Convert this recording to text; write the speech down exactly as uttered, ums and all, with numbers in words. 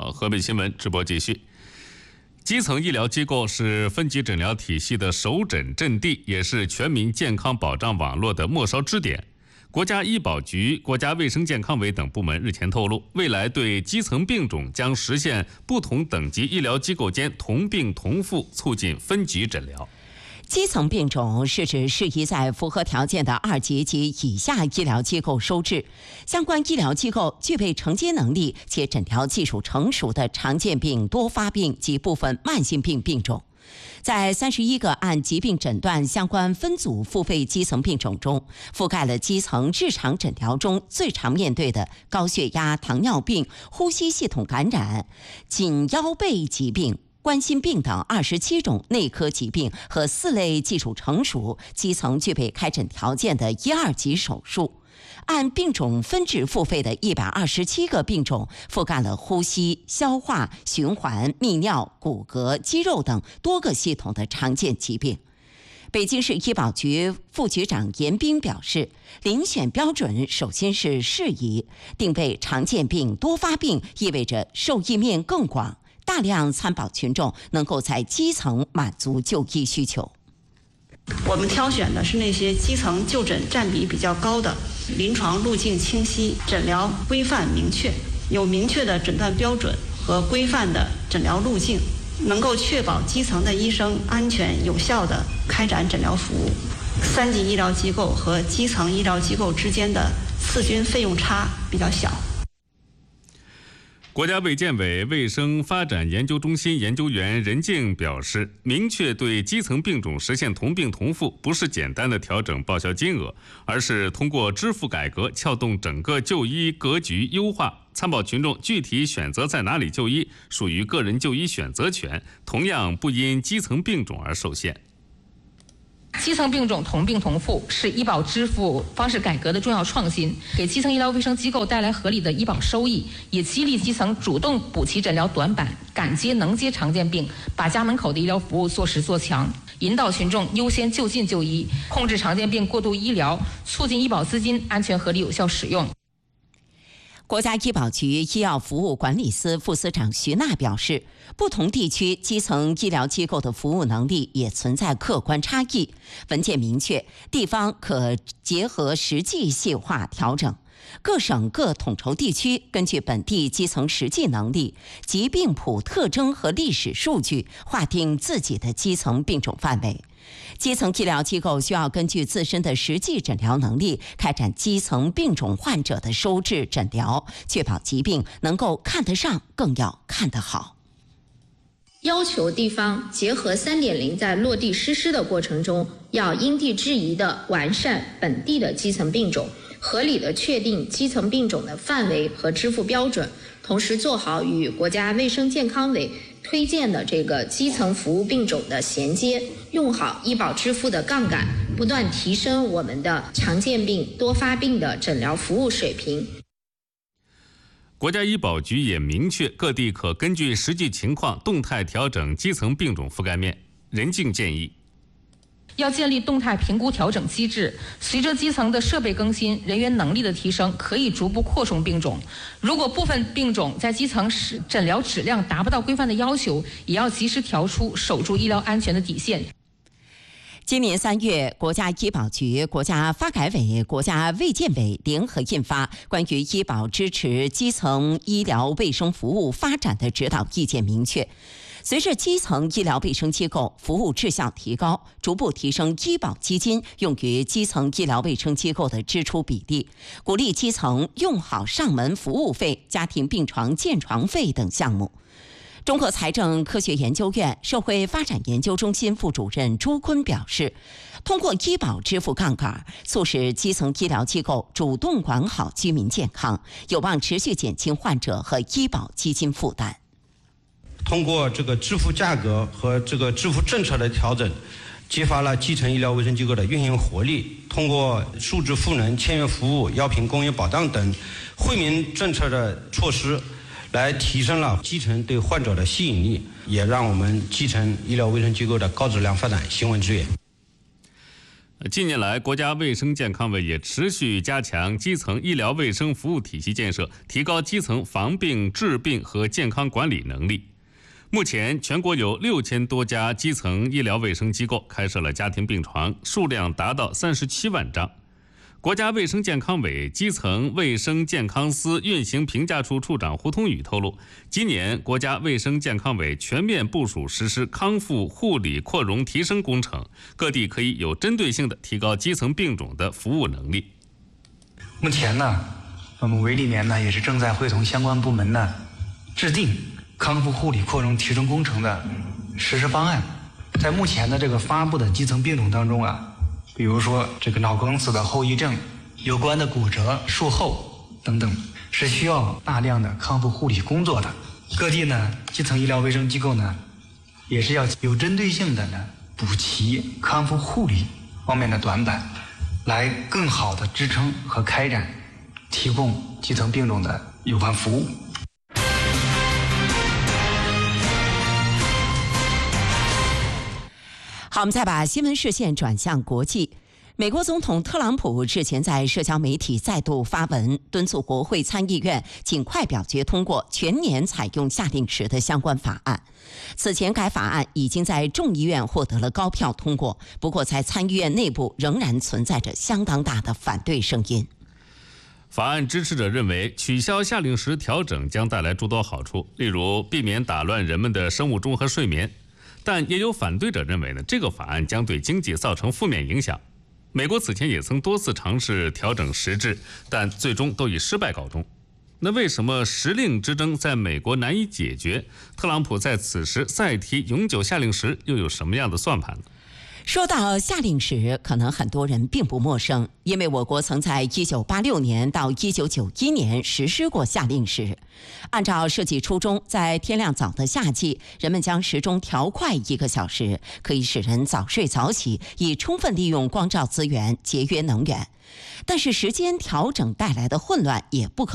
好，河北新闻直播继续。基层医疗机构是分级诊疗体系的首诊阵地，也是全民健康保障网络的末梢支点。国家医保局、国家卫生健康委等部门日前透露，未来对基层病种将实现不同等级医疗机构间同病同付，促进分级诊疗。 基层病种是指适宜在符合条件的二级及以下医疗机构收治，相关医疗机构具备承接能力且诊疗技术成熟的常见病、多发病及部分慢性病病种。在三十一个按疾病诊断相关分组付费基层病种中，覆盖了基层日常诊疗中最常面对的高血压、糖尿病、呼吸系统感染、颈腰背疾病、冠心病等二十七种内科疾病和四类技术成熟、基层具备开诊条件的一二级手术。按病种分值付费的一百二十七个病种，覆盖了呼吸、消化、循环、泌尿、骨骼、肌肉等多个系统的常见疾病。北京市医保局副局长严斌表示，遴选标准首先是适宜，定位常见病、多发病，意味着受益面更广，大量参保群众能够在基层满足就医需求。 我们挑选的是那些基层就诊占比比较高的，临床路径清晰，诊疗规范明确，有明确的诊断标准和规范的诊疗路径，能够确保基层的医生安全有效地开展诊疗服务。三级医疗机构和基层医疗机构之间的次均费用差比较小。 国家卫健委卫生发展研究中心研究员任静表示，明确对基层病种实现同病同付，不是简单的调整报销金额，而是通过支付改革撬动整个就医格局优化。参保群众具体选择在哪里就医，属于个人就医选择权，同样不因基层病种而受限。 基层病种同病同付是医保支付方式改革的重要创新，给基层医疗卫生机构带来合理的医保收益，也激励基层主动补齐诊疗短板，敢接能接常见病，把家门口的医疗服务做实做强，引导群众优先就近就医，控制常见病过度医疗，促进医保资金安全合理有效使用。 国家医保局医药服务管理司副司长徐娜表示，不同地区基层医疗机构的服务能力也存在客观差异，文件明确，地方可结合实际细化调整。各省各统筹地区根据本地基层实际能力、疾病谱特征和历史数据，划定自己的基层病种范围。基层医疗机构需要根据自身的实际诊疗能力，开展基层病种患者的收治诊疗，确保疾病能够看得上，更要看得好。 要求地方结合 三点零 在落地实施的过程中，要因地制宜地完善本地的基层病种，合理地确定基层病种的范围和支付标准，同时做好与国家卫生健康委推荐的这个基层服务病种的衔接，用好医保支付的杠杆，不断提升我们的常见病、多发病的诊疗服务水平。 国家医保局也明确，各地可根据实际情况动态调整基层病种覆盖面。任静建议， 要建立动态评估调整机制，随着基层的设备更新、人员能力的提升，可以逐步扩充病种。如果部分病种在基层诊疗质量达不到规范的要求，也要及时调出，守住医疗安全的底线。 今年三月，国家医保局、国家发改委、国家卫健委联合印发《关于医保支持基层医疗卫生服务发展的指导意见》，明确，随着基层医疗卫生机构服务质效提高，逐步提升医保基金用于基层医疗卫生机构的支出比例，鼓励基层用好上门服务费、家庭病床建床费等项目。中国财政科学研究院社会发展研究中心副主任朱坤表示，通过医保支付杠杆，促使基层医疗机构主动管好居民健康，有望持续减轻患者和医保基金负担。 通过这个支付价格和这个支付政策的调整，激发了基层医疗卫生机构的运营活力。通过数字赋能、签约服务、药品供应保障等惠民政策的措施，来提升了基层对患者的吸引力，也让我们基层医疗卫生机构的高质量发展行稳致远。 近年来，国家卫生健康委也持续加强基层医疗卫生服务体系建设，提高基层防病、治病和健康管理能力。目前，全国有六千多家基层医疗卫生机构开设了家庭病床，数量达到三十七万张。国家卫生健康委基层卫生健康司运行评价处处长胡通宇透露，今年国家卫生健康委全面部署实施康复护理扩容提升工程，各地可以有针对性地提高基层病种的服务能力。 目前呢，我们委里面呢也是正在会同相关部门呢制定康复护理扩容提升工程的实施方案。在目前的这个发布的基层病种当中啊，比如说这个脑梗死的后遗症、有关的骨折、术后等等，是需要大量的康复护理工作的。各地呢，基层医疗卫生机构呢，也是要有针对性的呢补齐康复护理方面的短板，来更好的支撑和开展提供基层病种的有关服务。 好，我们再把新闻视线转向国际。美国总统特朗普日前在社交媒体再度发文，敦促国会参议院尽快表决通过全年采用夏令时的相关法案。此前，该法案已经在众议院获得了高票通过，不过在参议院内部仍然存在着相当大的反对声音。 法案支持者认为，取消夏令时调整将带来诸多好处，例如避免打乱人们的生物钟和睡眠。但也有反对者认为呢，这个法案将对经济造成负面影响。美国此前也曾多次尝试调整时制，但最终都以失败告终。那为什么时令之争在美国难以解决？特朗普在此时再提永久夏令时，又有什么样的算盘呢？ 说到夏令时，可能很多人并不陌生，因为我国曾在一九八六年到一九九一年实施过夏令时。按照设计初衷，在天亮早的夏季，人们将时钟调快一个小时，可以使人早睡早起，以充分利用光照资源，节约能源。但是时间调整带来的混乱也不可